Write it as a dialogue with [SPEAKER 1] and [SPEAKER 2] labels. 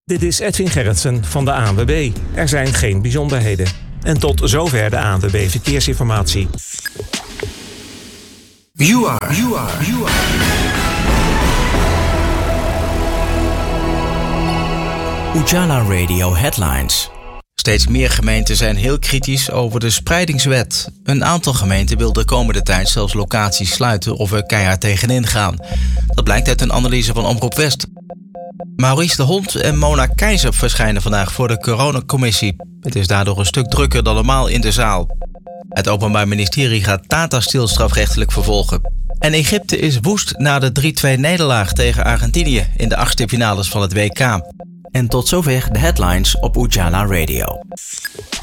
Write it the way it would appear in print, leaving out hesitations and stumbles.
[SPEAKER 1] Dit is Edwin Gerritsen van de ANWB. Er zijn geen bijzonderheden. En tot zover de ANWB Verkeersinformatie.
[SPEAKER 2] You are.
[SPEAKER 3] Ujala Radio Headlines. Steeds meer gemeenten zijn heel kritisch over de spreidingswet. Een aantal gemeenten wil de komende tijd zelfs locaties sluiten of er keihard tegenin gaan. Dat blijkt uit een analyse van Omroep West. Maurice de Hond en Mona Keizer verschijnen vandaag voor de coronacommissie. Het is daardoor een stuk drukker dan normaal in de zaal. Het Openbaar Ministerie gaat Tata Steel strafrechtelijk vervolgen. En Egypte is woest na de 3-2 nederlaag tegen Argentinië in de achtste finales van het WK. En tot zover de headlines op Ujala Radio.